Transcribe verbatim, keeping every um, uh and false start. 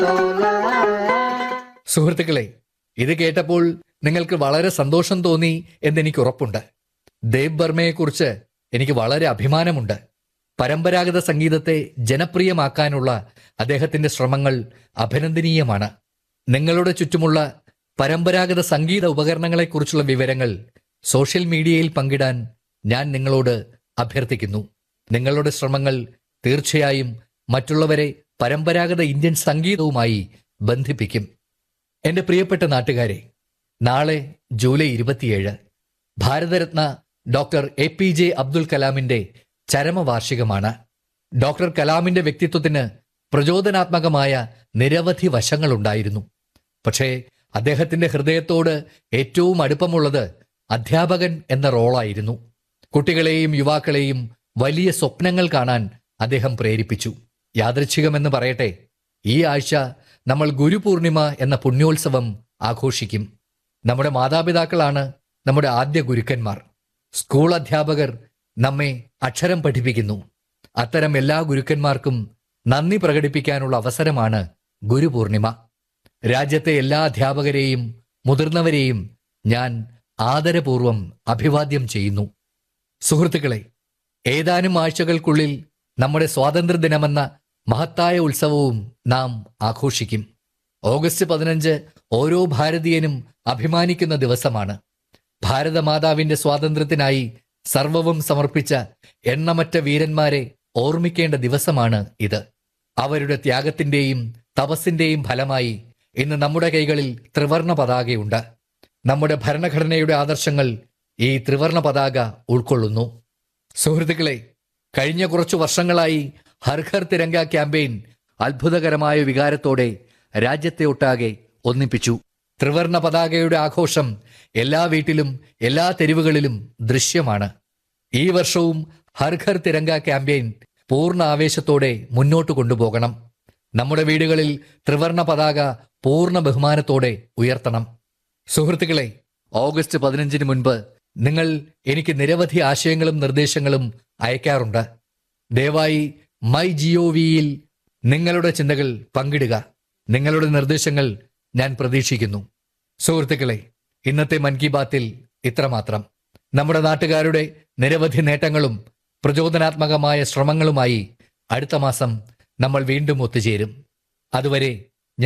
സുഹൃത്തുക്കളെ, ഇത് കേട്ടപ്പോൾ നിങ്ങൾക്ക് വളരെ സന്തോഷം തോന്നി എന്നെനിക്ക് ഉറപ്പുണ്ട്. ദേവ് ബർമയെക്കുറിച്ച് എനിക്ക് വളരെ അഭിമാനമുണ്ട്. പരമ്പരാഗത സംഗീതത്തെ ജനപ്രിയമാക്കാനുള്ള അദ്ദേഹത്തിന്റെ ശ്രമങ്ങൾ അഭിനന്ദനീയമാണ്. നിങ്ങളുടെ ചുറ്റുമുള്ള പരമ്പരാഗത സംഗീത ഉപകരണങ്ങളെക്കുറിച്ചുള്ള വിവരങ്ങൾ സോഷ്യൽ മീഡിയയിൽ പങ്കിടാൻ ഞാൻ നിങ്ങളോട് അഭ്യർത്ഥിക്കുന്നു. നിങ്ങളുടെ ശ്രമങ്ങൾ തീർച്ചയായും മറ്റുള്ളവരെ പരമ്പരാഗത ഇന്ത്യൻ സംഗീതവുമായി ബന്ധിപ്പിക്കും. എൻ്റെ പ്രിയപ്പെട്ട നാട്ടുകാരെ, നാളെ ജൂലൈ ഇരുപത്തിയേഴ് Bharat Ratna doctor A P J Abdul കലാമിന്റെ ചരമവാർഷികമാണ്. ഡോക്ടർ കലാമിന്റെ വ്യക്തിത്വത്തിന് പ്രചോദനാത്മകമായ നിരവധി വശങ്ങളുണ്ടായിരുന്നു. പക്ഷേ അദ്ദേഹത്തിന്റെ ഹൃദയത്തോട് ഏറ്റവും അടുപ്പമുള്ളത് അധ്യാപകൻ എന്ന റോളായിരുന്നു. കുട്ടികളെയും യുവാക്കളെയും വലിയ സ്വപ്നങ്ങൾ കാണാൻ അദ്ദേഹം പ്രേരിപ്പിച്ചു. യാദൃച്ഛികമെന്ന് പറയട്ടെ, ഈ ആഴ്ച നമ്മൾ ഗുരുപൂർണിമ എന്ന പുണ്യോത്സവം ആഘോഷിക്കും. നമ്മുടെ മാതാപിതാക്കളാണ് നമ്മുടെ ആദ്യ ഗുരുക്കന്മാർ. സ്കൂൾ അധ്യാപകർ നമ്മെ അക്ഷരം പഠിപ്പിക്കുന്നു. അത്തരം എല്ലാ ഗുരുക്കന്മാർക്കും നന്ദി പ്രകടിപ്പിക്കാനുള്ള അവസരമാണ് ഗുരുപൂർണിമ. രാജ്യത്തെ എല്ലാ അധ്യാപകരെയും മുതിർന്നവരെയും ഞാൻ ആദരപൂർവം അഭിവാദ്യം ചെയ്യുന്നു. സുഹൃത്തുക്കളെ, ഏതാനും ആഴ്ചകൾക്കുള്ളിൽ നമ്മുടെ സ്വാതന്ത്ര്യദിനമെന്ന മഹത്തായ ഉത്സവവും നാം ആഘോഷിക്കും. ഓഗസ്റ്റ് പതിനഞ്ച് ഓരോ ഭാരതീയനും അഭിമാനിക്കുന്ന ദിവസമാണ്. ഭാരതമാതാവിന്റെ സ്വാതന്ത്ര്യത്തിനായി സർവവും സമർപ്പിച്ച എണ്ണമറ്റ വീരന്മാരെ ഓർമ്മിക്കേണ്ട ദിവസമാണ് ഇത്. അവരുടെ ത്യാഗത്തിന്റെയും തപസ്സിന്റെയും ഫലമായി ഇന്ന് നമ്മുടെ കൈകളിൽ ത്രിവർണ പതാകയുണ്ട്. നമ്മുടെ ഭരണഘടനയുടെ ആദർശങ്ങൾ ഈ ത്രിവർണ പതാക ഉൾക്കൊള്ളുന്നു. സുഹൃത്തുക്കളെ, കഴിഞ്ഞ കുറച്ചു വർഷങ്ങളായി ഹർ ഘർ തിരങ്ക ക്യാമ്പയിൻ അത്ഭുതകരമായ വികാരത്തോടെ രാജ്യത്തെ ഒട്ടാകെ ഒന്നിപ്പിച്ചു. ത്രിവർണ പതാകയുടെ ആഘോഷം എല്ലാ വീട്ടിലും എല്ലാ തെരുവുകളിലും ദൃശ്യമാണ്. ഈ വർഷവും ഹർ ഘർ തിരങ്ക ക്യാമ്പയിൻ പൂർണ്ണ ആവേശത്തോടെ മുന്നോട്ട് കൊണ്ടുപോകണം. നമ്മുടെ വീടുകളിൽ ത്രിവർണ പതാക പൂർണ്ണ ബഹുമാനത്തോടെ ഉയർത്തണം. സുഹൃത്തുക്കളെ, ഓഗസ്റ്റ് പതിനഞ്ചിന് മുൻപ് നിങ്ങൾ എനിക്ക് നിരവധി ആശയങ്ങളും നിർദ്ദേശങ്ങളും അയക്കാറുണ്ട്. ദയവായി മൈ ജിഒ വിയിൽ നിങ്ങളുടെ ചിന്തകൾ പങ്കിടുക. നിങ്ങളുടെ നിർദ്ദേശങ്ങൾ ഞാൻ പ്രതീക്ഷിക്കുന്നു. സുഹൃത്തുക്കളെ, ഇന്നത്തെ മൻ കി ബാത്തിൽ ഇത്രമാത്രം. നമ്മുടെ നാട്ടുകാരുടെ നിരവധി നേട്ടങ്ങളും പ്രചോദനാത്മകമായ ശ്രമങ്ങളുമായി അടുത്ത മാസം നമ്മൾ വീണ്ടും ഒത്തുചേരും. അതുവരെ